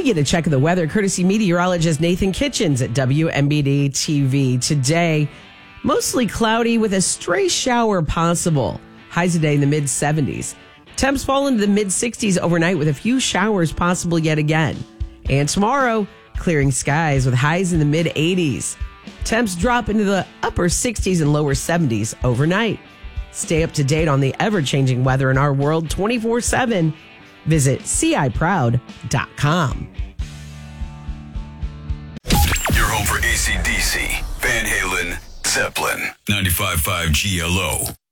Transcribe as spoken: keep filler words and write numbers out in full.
get a check of the weather courtesy meteorologist Nathan Kitchens at W M B D T V. Today, mostly cloudy with a stray shower possible. Highs today in the mid seventies. Temps fall into the mid sixties overnight with a few showers possible yet again. And tomorrow, clearing skies with highs in the mid eighties. Temps drop into the upper sixties and lower seventies overnight. Stay up to date on the ever-changing weather in our world twenty-four seven. Visit C I proud dot com. You're home for A C D C, Van Halen, Zeppelin, ninety-five point five G L O.